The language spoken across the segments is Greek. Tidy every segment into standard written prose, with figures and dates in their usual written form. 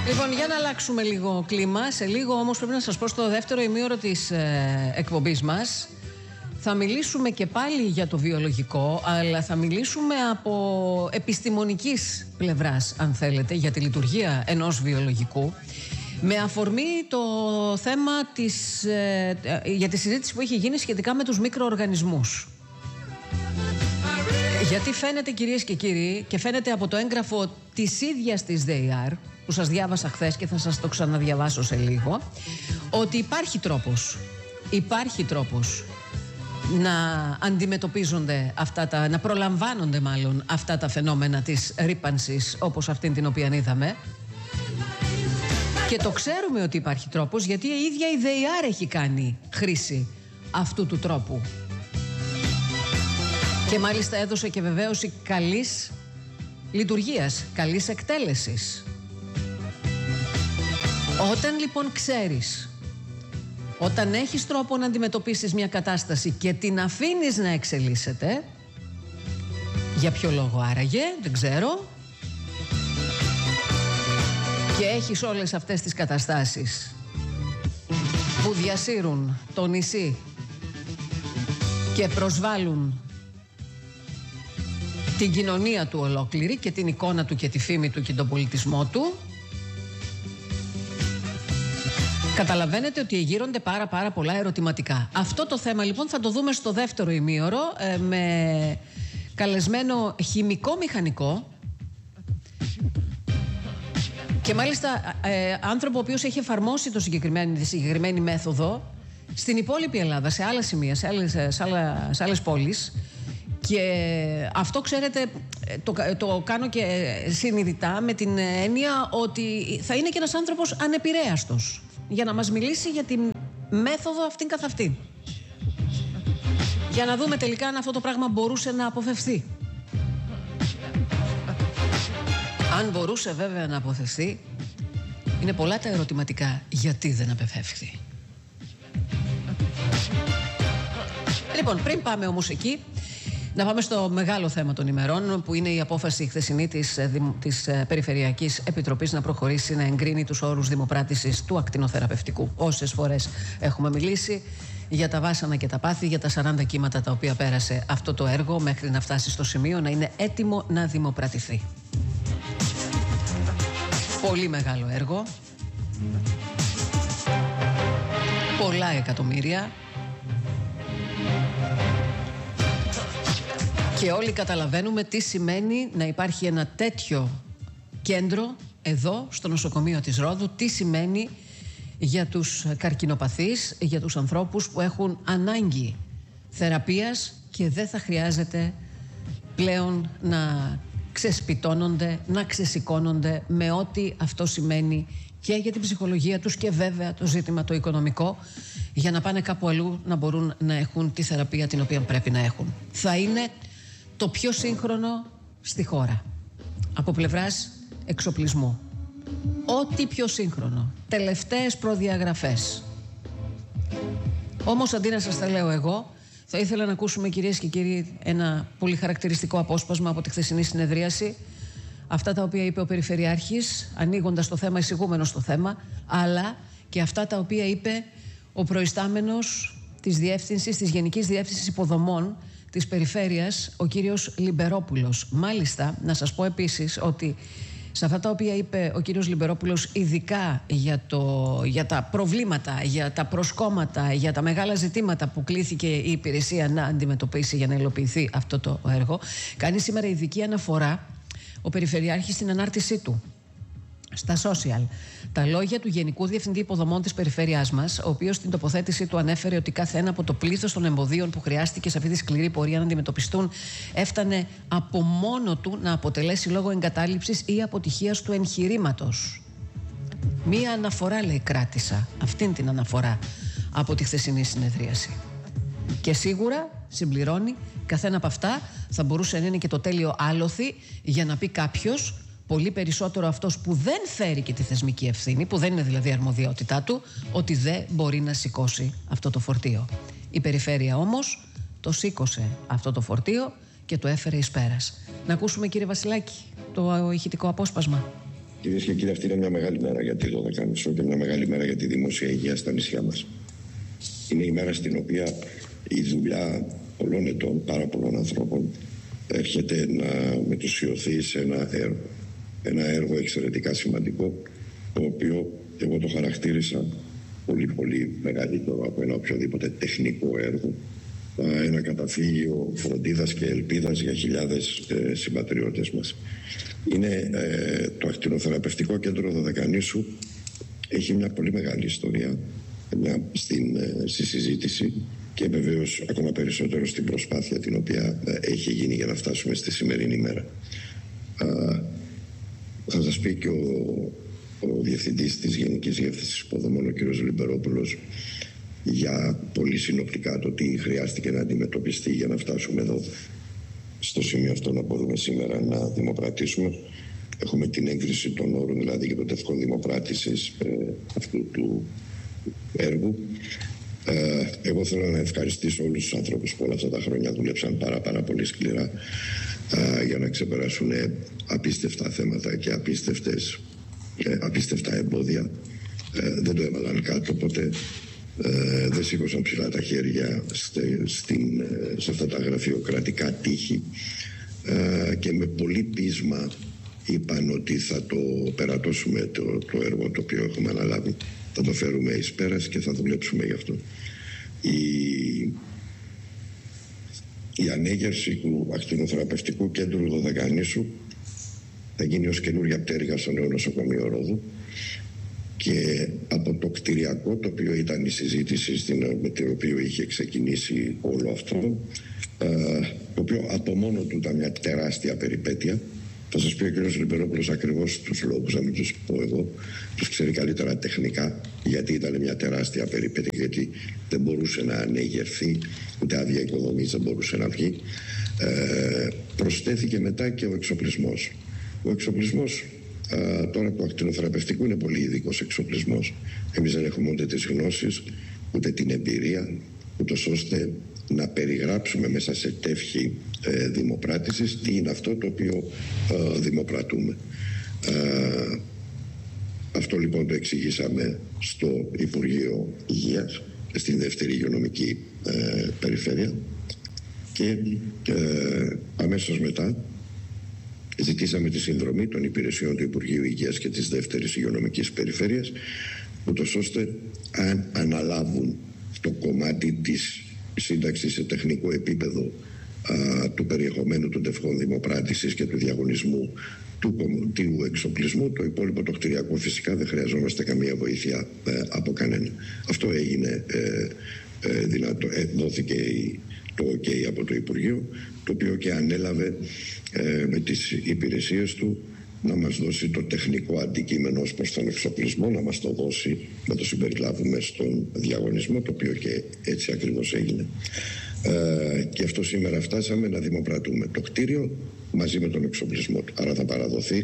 Λοιπόν, για να αλλάξουμε λίγο κλίμα. Σε λίγο όμως πρέπει να σας πω, στο δεύτερο ημίωρο της εκπομπής μας θα μιλήσουμε και πάλι για το βιολογικό, αλλά θα μιλήσουμε από επιστημονικής πλευράς, αν θέλετε, για τη λειτουργία ενός βιολογικού, με αφορμή το θέμα για τη συζήτηση που έχει γίνει σχετικά με τους μικροοργανισμούς. Γιατί φαίνεται, κυρίες και κύριοι, και φαίνεται από το έγγραφο της ίδιας της ΔΕΙΑΡ, που σας διάβασα χθες και θα σας το ξαναδιαβάσω σε λίγο, ότι υπάρχει τρόπος να αντιμετωπίζονται να προλαμβάνονται μάλλον αυτά τα φαινόμενα της ρύπανσης, όπως αυτήν την οποία είδαμε. Και το ξέρουμε ότι υπάρχει τρόπος, γιατί η ίδια η ΔΕΙΑΡ έχει κάνει χρήση αυτού του τρόπου. Και μάλιστα έδωσε και βεβαίωση καλής λειτουργίας, καλής εκτέλεσης. Όταν λοιπόν ξέρεις, όταν έχεις τρόπο να αντιμετωπίσεις μια κατάσταση και την αφήνεις να εξελίσσεται, για ποιο λόγο άραγε, δεν ξέρω, και έχεις όλες αυτές τις καταστάσεις που διασύρουν το νησί και προσβάλλουν την κοινωνία του ολόκληρη και την εικόνα του και τη φήμη του και τον πολιτισμό του, καταλαβαίνετε ότι γύρονται πάρα πολλά ερωτηματικά. Αυτό το θέμα λοιπόν θα το δούμε στο δεύτερο ημίωρο με καλεσμένο χημικό μηχανικό και μάλιστα άνθρωπο ο οποίος έχει εφαρμόσει τη συγκεκριμένη μέθοδο στην υπόλοιπη Ελλάδα, σε άλλα σημεία, σε άλλες πόλεις. Και αυτό, ξέρετε, το κάνω και συνειδητά με την έννοια ότι θα είναι και ένας άνθρωπος ανεπηρέαστος για να μας μιλήσει για την μέθοδο αυτήν καθ' αυτήν. Για να δούμε τελικά αν αυτό το πράγμα μπορούσε να αποφευθεί. Αν μπορούσε βέβαια να αποφευθεί, είναι πολλά τα ερωτηματικά γιατί δεν απεφεύχθη. Λοιπόν, πριν πάμε όμως εκεί, να πάμε στο μεγάλο θέμα των ημερών, που είναι η απόφαση χθεσινή της Περιφερειακής Επιτροπής να προχωρήσει να εγκρίνει τους όρους δημοπράτησης του ακτινοθεραπευτικού. Όσες φορές έχουμε μιλήσει για τα βάσανα και τα πάθη, για τα 40 κύματα τα οποία πέρασε αυτό το έργο μέχρι να φτάσει στο σημείο να είναι έτοιμο να δημοπρατηθεί. Πολύ μεγάλο έργο, πολλά εκατομμύρια. Και όλοι καταλαβαίνουμε τι σημαίνει να υπάρχει ένα τέτοιο κέντρο εδώ στο νοσοκομείο της Ρόδου, τι σημαίνει για τους καρκινοπαθείς, για τους ανθρώπους που έχουν ανάγκη θεραπείας και δεν θα χρειάζεται πλέον να ξεσπιτώνονται, να ξεσηκώνονται με ό,τι αυτό σημαίνει και για την ψυχολογία τους και βέβαια το ζήτημα το οικονομικό, για να πάνε κάπου αλλού να μπορούν να έχουν τη θεραπεία την οποία πρέπει να έχουν. Θα είναι το πιο σύγχρονο στη χώρα από πλευράς εξοπλισμού. Ό,τι πιο σύγχρονο, τελευταίες προδιαγραφές. Όμως αντί να σας τα λέω εγώ, θα ήθελα να ακούσουμε, κυρίες και κύριοι, ένα πολύ χαρακτηριστικό απόσπασμα από τη χθεσινή συνεδρίαση, αυτά τα οποία είπε ο Περιφερειάρχης, ανοίγοντας το θέμα, εισηγούμενος στο θέμα, αλλά και αυτά τα οποία είπε ο προϊστάμενος της Γενικής Διεύθυνσης Υποδομών της Περιφέρειας, ο κύριος Λιμπερόπουλος. Μάλιστα, να σας πω επίσης ότι σε αυτά τα οποία είπε ο κύριος Λιμπερόπουλος, ειδικά για τα προβλήματα, για τα προσκόμματα, για τα μεγάλα ζητήματα που κλήθηκε η υπηρεσία να αντιμετωπίσει για να υλοποιηθεί αυτό το έργο, κάνει σήμερα ειδική αναφορά ο Περιφερειάρχης στην ανάρτησή του στα social τα λόγια του Γενικού Διευθυντή Υποδομών της περιφέρειάς μας, ο οποίος στην τοποθέτησή του ανέφερε ότι κάθε ένα από το πλήθος των εμποδίων που χρειάστηκε σε αυτή τη σκληρή πορεία να αντιμετωπιστούν έφτανε από μόνο του να αποτελέσει λόγο εγκατάλειψης ή αποτυχίας του εγχειρήματος. Μία αναφορά, λέει, κράτησα, αυτήν την αναφορά από τη χθεσινή συνεδρίαση. Και σίγουρα, συμπληρώνει, καθένα από αυτά θα μπορούσε να είναι και το τέλειο άλοθη για να πει κάποιος, πολύ περισσότερο αυτός που δεν φέρει και τη θεσμική ευθύνη, που δεν είναι δηλαδή αρμοδιότητά του, ότι δεν μπορεί να σηκώσει αυτό το φορτίο. Η περιφέρεια όμως το σήκωσε αυτό το φορτίο και το έφερε εις πέρας. Να ακούσουμε, κύριε Βασιλάκη, το ηχητικό απόσπασμα. Κυρίες και κύριοι, αυτή είναι μια μεγάλη μέρα για τη Δωδεκάνησο και μια μεγάλη μέρα για τη δημόσια υγεία στα νησιά μας. Είναι η μέρα στην οποία η δουλειά πολλών ετών, πάρα πολλών ανθρώπων, έρχεται να μετουσιωθεί σε ένα έργο εξαιρετικά σημαντικό, το οποίο εγώ το χαρακτήρισα πολύ μεγαλύτερο από ένα οποιοδήποτε τεχνικό έργο, ένα καταφύγιο φροντίδας και ελπίδας για χιλιάδες συμπατριώτες μας. Είναι το ακτινοθεραπευτικό κέντρο Δωδεκανήσου. Έχει μια πολύ μεγάλη ιστορία στη συζήτηση και βεβαίως ακόμα περισσότερο στην προσπάθεια την οποία έχει γίνει για να φτάσουμε στη σημερινή μέρα. Θα σας πει και ο Διευθυντής της Γενικής Διεύθυνσης Υποδομών, ο κ. Λιμπερόπουλος, για πολύ συνοπτικά το τι χρειάστηκε να αντιμετωπιστεί για να φτάσουμε εδώ στο σημείο αυτό να μπορούμε σήμερα να δημοπρατήσουμε. Έχουμε την έγκριση των όρων, δηλαδή και των τεύχων δημοπράτησης αυτού του έργου. Εγώ θέλω να ευχαριστήσω όλους τους ανθρώπους που όλα αυτά τα χρόνια δούλεψαν πάρα πολύ σκληρά για να ξεπεράσουν απίστευτα θέματα και απίστευτα εμπόδια. Δεν το έβαλαν κάτω, οπότε δεν σήκωσαν ψηλά τα χέρια σε αυτά τα γραφειοκρατικά τείχη και με πολύ πείσμα είπαν ότι θα το περατώσουμε το έργο το οποίο έχουμε αναλάβει, θα το φέρουμε εις πέρας και θα δουλέψουμε γι' αυτό. Η ανέγερση του ακτινοθεραπευτικού κέντρου Δωδεκανήσου θα γίνει ως καινούρια πτέρυγα στο νέο νοσοκομείο Ρόδου, και από το κτηριακό, το οποίο ήταν η συζήτηση με την οποία είχε ξεκινήσει όλο αυτό, το οποίο από μόνο του ήταν μια τεράστια περιπέτεια. Θα σας πει ο κ. Λιμπερόπουλος ακριβώς τους λόγους, να μην τους πω εγώ, τους ξέρει καλύτερα τεχνικά, γιατί ήταν μια τεράστια περιπέτεια, γιατί δεν μπορούσε να ανεγερθεί, ούτε άδεια οικοδομής δεν μπορούσε να βγει. Προσθέθηκε μετά και ο εξοπλισμός. Ο εξοπλισμός τώρα του ακτινοθεραπευτικού είναι πολύ ειδικός εξοπλισμός. Εμείς δεν έχουμε ούτε τις γνώσεις, ούτε την εμπειρία, ούτως ώστε να περιγράψουμε μέσα σε τεύχη δημοπράτησης τι είναι αυτό το οποίο δημοπρατούμε. Αυτό λοιπόν το εξηγήσαμε στο Υπουργείο Υγείας, στην δεύτερη υγειονομική περιφέρεια, και αμέσως μετά ζητήσαμε τη συνδρομή των υπηρεσιών του Υπουργείου Υγείας και της δεύτερης υγειονομικής περιφέρειας, ούτως ώστε αν αναλάβουν το κομμάτι της σύνταξης σε τεχνικό επίπεδο του περιεχομένου των τευχών δημοπράτησης και του διαγωνισμού του εξοπλισμού, το υπόλοιπο το κτηριακό φυσικά δεν χρειαζόμαστε καμία βοήθεια από κανένα. Αυτό έγινε δυνατό, δόθηκε το OK από το Υπουργείο, το οποίο και ανέλαβε με τις υπηρεσίες του να μας δώσει το τεχνικό αντικείμενο ως προς τον εξοπλισμό, να μας το δώσει, να το συμπεριλάβουμε στον διαγωνισμό, το οποίο και έτσι ακριβώς έγινε. Και αυτό σήμερα φτάσαμε να δημοπρατούμε το κτίριο μαζί με τον εξοπλισμό του. Άρα θα παραδοθεί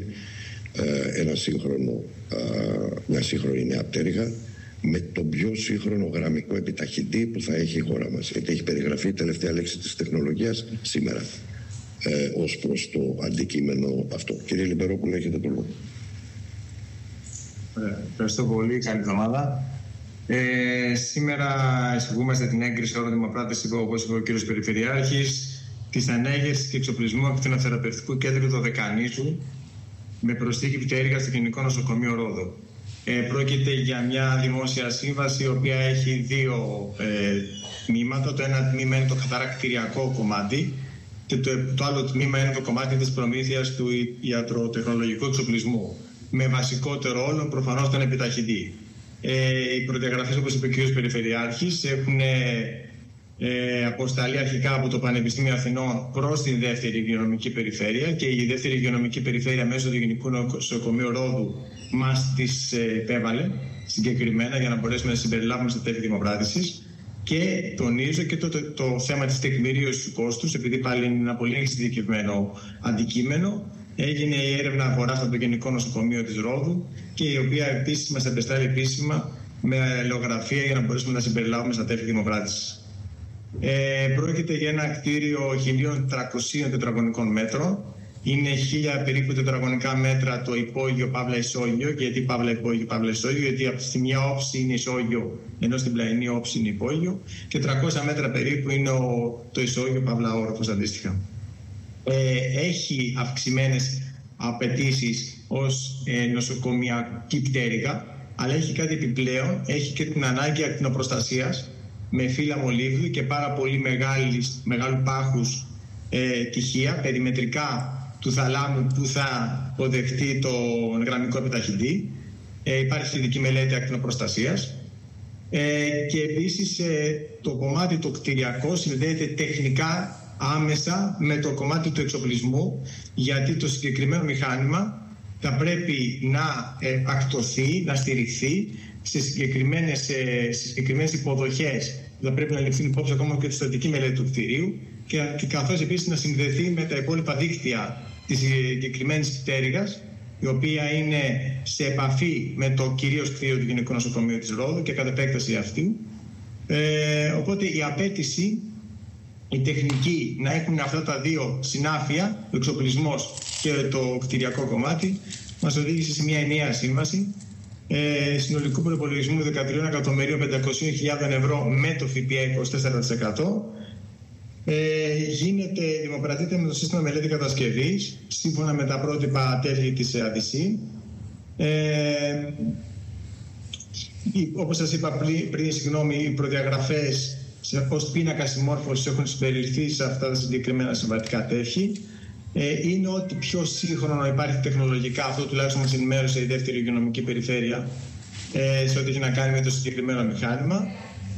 μια σύγχρονη νέα πτέρυγα με τον πιο σύγχρονο γραμμικό επιταχυντή που θα έχει η χώρα μας. Γιατί έχει περιγραφεί η τελευταία λέξη της τεχνολογίας σήμερα ως προς το αντικείμενο αυτό. Κύριε Λιμπερόπουλο, έχετε το λόγο. Ευχαριστώ πολύ. Καλή εβδομάδα. Σήμερα εισηγούμαστε την έγκριση όρων δημοπράτησης, όπως είπε ο κ. Περιφερειάρχης, της ανέγερσης και εξοπλισμού ακτινοθεραπευτικού κέντρου Δωδεκανήσου με προσθήκη πτέρυγα στο Γενικό Νοσοκομείο Ρόδο. Πρόκειται για μια δημόσια σύμβαση, η οποία έχει δύο τμήματα. Το ένα τμήμα είναι το καθαρά κτηριακό κομμάτι και το άλλο τμήμα είναι το κομμάτι της προμήθειας του ιατροτεχνολογικού εξοπλισμού, με βασικότερο όλο προφανώς τον επιταχυντή. Οι προδιαγραφές, όπως είπε ο κ. Περιφερειάρχης, έχουν αποσταλεί αρχικά από το Πανεπιστήμιο Αθηνών προς την δεύτερη υγειονομική περιφέρεια, και η δεύτερη υγειονομική περιφέρεια μέσω του Γενικού Νοσοκομείου Ρόδου μας τις επέβαλε συγκεκριμένα για να μπορέσουμε να συμπεριλάβουμε στα τεύχη δημοπράτησης. Και τονίζω και το θέμα της τεκμηρίωσης του κόστους, επειδή πάλι είναι ένα πολύ εξειδικευμένο αντικείμενο. Έγινε η έρευνα αγοράς από το Γενικό Νοσοκομείο της Ρόδου, και η οποία επίσης μας επεστάλλει επίσημα με αλληλογραφία για να μπορέσουμε να συμπεριλάβουμε στα τεύχη δημοπράτησης. Πρόκειται για ένα κτίριο 1.300 τετραγωνικών μέτρων, Είναι 1000 περίπου τετραγωνικά μέτρα το υπόγειο παύλα ισόγειο. Γιατί παύλα υπόγειο παύλα ισόγειο? Γιατί στη μια όψη είναι ισόγειο, ενώ στην πλαϊνή όψη είναι υπόγειο. Και 300 μέτρα περίπου είναι το ισόγειο παύλα όροφος αντίστοιχα. Έχει αυξημένες απαιτήσεις ως νοσοκομιακή πτέρυγα, αλλά έχει κάτι επιπλέον. Έχει και την ανάγκη ακτινοπροστασίας με φύλλα μολύβδου και πάρα πολύ μεγάλου πάχους τυχεία περιμετρικά του θαλάμου που θα αποδεχτεί τον γραμμικό επιταχυντή. Υπάρχει ειδική μελέτη ακτινοπροστασίας. Και επίσης το κομμάτι το κτηριακό συνδέεται τεχνικά άμεσα με το κομμάτι του εξοπλισμού, γιατί το συγκεκριμένο μηχάνημα θα πρέπει να ακτωθεί, να στηριχθεί σε συγκεκριμένες υποδοχές που θα πρέπει να ληφθούν υπόψη ακόμα και τη στατική μελέτη του κτηρίου, και καθώς επίσης να συνδεθεί με τα υπόλοιπα δίκτυα της συγκεκριμένης πτέρυγας, η οποία είναι σε επαφή με το κυρίως κτίριο του Γενικού Νοσοκομείου της Ρόδου και κατ' επέκταση αυτού. Οπότε η απέτηση, η τεχνική να έχουν αυτά τα δύο συνάφεια, ο εξοπλισμός και το κτηριακό κομμάτι, μας οδήγησε σε μια ενιαία σύμβαση συνολικού προϋπολογισμού 13.500.000 ευρώ με το ΦΠΑ 24%. Δημοπρατείται με το σύστημα μελέτη κατασκευής σύμφωνα με τα πρότυπα τέλη της ΑΔΣ. Όπως σας είπα πριν, οι προδιαγραφές ως πίνακα συμμόρφωσης έχουν συμπεριληφθεί σε αυτά τα συγκεκριμένα συμβατικά τεύχη. Είναι ότι πιο σύγχρονο υπάρχει τεχνολογικά, αυτό τουλάχιστον μας ενημέρωσε η δεύτερη υγειονομική περιφέρεια σε ό,τι έχει να κάνει με το συγκεκριμένο μηχάνημα.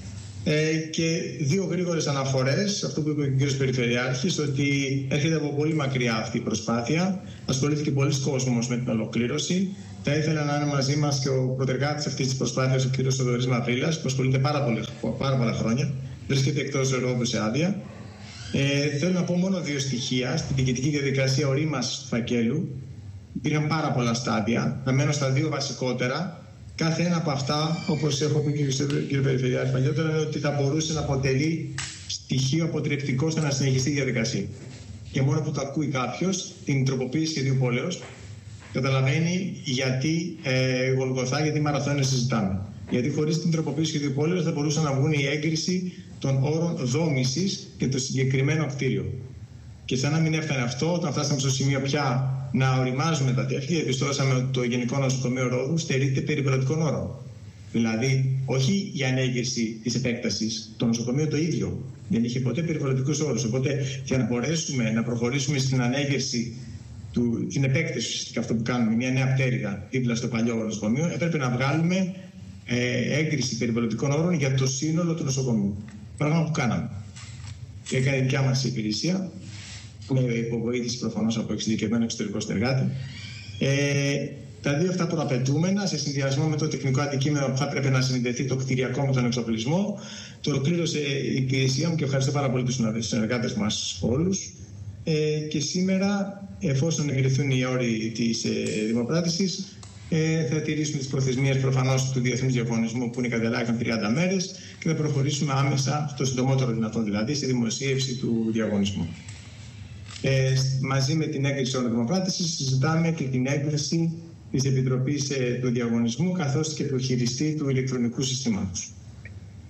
Και δύο γρήγορες αναφορές, αυτό που είπε ο κ. Περιφερειάρχης, ότι έρχεται από πολύ μακριά αυτή η προσπάθεια. Ασχολήθηκε πολλοί κόσμος με την ολοκλήρωση. Θα ήθελα να είναι μαζί μας και ο προτεργάτης αυτής της προσπάθειας, ο κ. Θοδωρής Μαυρίλας, που ασχολείται πάρα πολλά χρόνια. Βρίσκεται εκτός Ρόδου σε άδεια. Θέλω να πω μόνο δύο στοιχεία. Στην διοικητική διαδικασία ορίμασης του φακέλου υπήρχαν πάρα πολλά στάδια. Θα μένω στα δύο βασικότερα. Κάθε ένα από αυτά, όπως έχω πει και κ. Περιφερειάρχη παλιότερα, είναι ότι θα μπορούσε να αποτελεί στοιχείο αποτρεπτικό ώστε να συνεχιστεί η διαδικασία. Και μόνο που το ακούει κάποιος την τροποποίηση σχεδίου πόλεως, καταλαβαίνει γιατί Γολγοθά, γιατί μαραθώνες συζητάμε. Γιατί χωρίς την τροποποίηση σχεδίου πόλεως θα μπορούσε να βγουν η έγκριση των όρων δόμησης και το συγκεκριμένο κτίριο. Και σαν να μην έφτανε αυτό, όταν φτάσαμε στο σημείο πια να οριμάζουμε τα τεύχη, διαπιστώσαμε ότι το Γενικό Νοσοκομείο Ρόδου στερείται περιβαλλοντικών όρων. Δηλαδή, όχι η ανέγερση της επέκτασης, το νοσοκομείο το ίδιο δεν είχε ποτέ περιβαλλοντικούς όρους. Οπότε, για να μπορέσουμε να προχωρήσουμε στην ανέγερση, την επέκταση, ουσιαστικά αυτό που κάνουμε, μια νέα πτέρυγα δίπλα στο παλιό νοσοκομείο, έπρεπε να βγάλουμε έγκριση περιβαλλοντικών όρων για το σύνολο του νοσοκομείου. Πράγμα που κάναμε. Και έκανε η δικιά μας υπηρεσία, με υποβοήθηση προφανώς από εξειδικευμένο εξωτερικό συνεργάτη. Τα δύο αυτά προαπαιτούμενα, σε συνδυασμό με το τεχνικό αντικείμενο που θα πρέπει να συνδεθεί το κτηριακό με τον εξοπλισμό, το ολοκλήρωσε η υπηρεσία μου και ευχαριστώ πάρα πολύ τους συνεργάτες μας όλους. Και σήμερα, εφόσον εγκριθούν οι όροι της δημοπράτησης, θα τηρήσουμε τις προθεσμίες προφανώς του διεθνούς διαγωνισμού που είναι κατελάχιστον 30 μέρες και θα προχωρήσουμε άμεσα, το συντομότερο δυνατόν δηλαδή, στη δημοσίευση του διαγωνισμού. Μαζί με την έγκριση όρων δημοπράτησης συζητάμε και την έγκριση της Επιτροπής του Διαγωνισμού καθώς και του χειριστή του ηλεκτρονικού συστήματος.